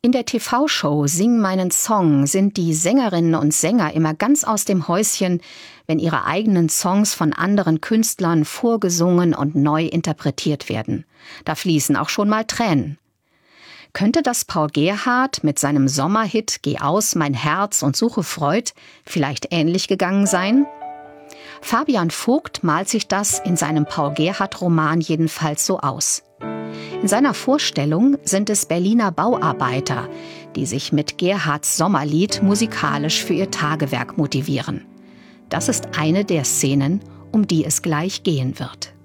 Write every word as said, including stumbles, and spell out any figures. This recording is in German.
In der T V-Show Sing meinen Song sind die Sängerinnen und Sänger immer ganz aus dem Häuschen, wenn ihre eigenen Songs von anderen Künstlern vorgesungen und neu interpretiert werden. Da fließen auch schon mal Tränen. Könnte das Paul Gerhardt mit seinem Sommerhit »Geh aus, mein Herz und suche Freud« vielleicht ähnlich gegangen sein? Fabian Vogt malt sich das in seinem Paul-Gerhardt-Roman jedenfalls so aus. In seiner Vorstellung sind es Berliner Bauarbeiter, die sich mit Gerhardts Sommerlied musikalisch für ihr Tagewerk motivieren. Das ist eine der Szenen, um die es gleich gehen wird.